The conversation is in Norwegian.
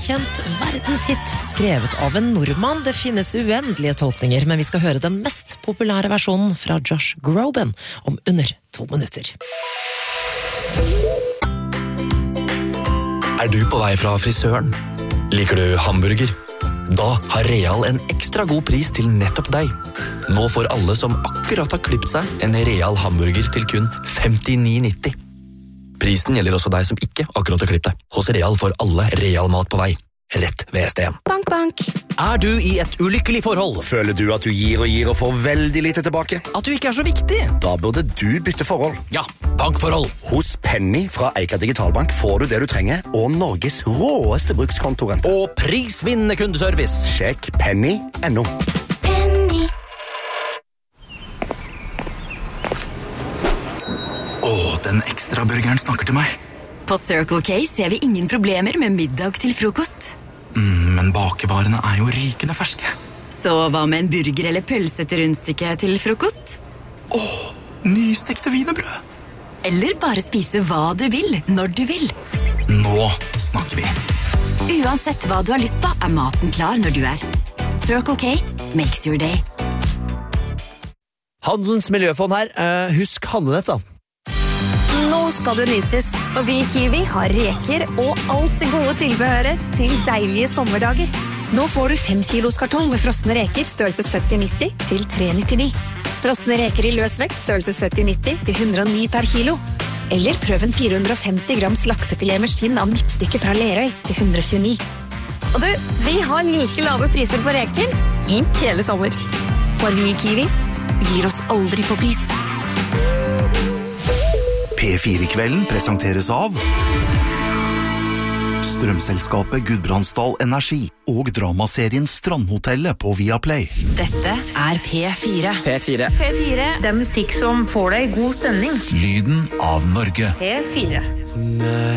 velkjent verdenshit, skrevet av en nordmann. Det finnes uendelige tolkninger, men vi skal høre den mest populære versjonen fra Josh Groban om under 2 minutter. Du på vei fra frisøren? Liker du hamburger? Da har Real en ekstra god pris til nettopp deg. Nå får alle som akkurat har klippet seg en Real hamburger til kun 59,90. Prisen gjelder også deg som ikke akkurat har klippet deg. Hos Real får alle Real mat på vei. Rett ved ST1. Bank, bank. Du i et ulykkelig forhold? Føler du at du gir og får veldig lite tilbake? At du ikke så viktig? Da burde du bytte forhold. Ja, bankforhold. Hos Penny fra Eika Digitalbank får du det du trenger, og Norges råeste brukskontorent. Og prisvinnende kundeservice. Sjekk penny.no. Penny. Den ekstra burgeren snakker til meg. På Circle K ser vi ingen problemer med middag til frokost. Men bakevarene jo rykende ferske. Så hva med en burger eller pølse til rundstykke til frokost? Nystekte wienerbrød. Eller bare spise hva du vil, når du vil. Nå snakker vi. Uansett hva du har lyst på, maten klar når du Circle K makes your day. Handelens miljøfond her. Husk handlenett da. Nå skal det nytes, og vi i Kiwi har reker og alt det gode tilbehøret til deilige sommerdager. Nå får du 5 kilos kartong med frosne reker størrelse 70-90 til 3,99. Frosne reker i løsvekt størrelse 70-90 til 109 per kilo. Eller prøv en 450 grams laksefilet med skinn av midtstykke fra Lerøy til 129. Og du, vi har like lave priser på reker i hele sommer. For vi i Kiwi gir oss aldri på pris. P4-kvelden presenteres av Strømselskapet Gudbrandsdal Energi og dramaserien Strandhotellet på Viaplay. Dette P4. P4. P4, det er musikk som får deg i god stemning. Lyden av Norge. P4.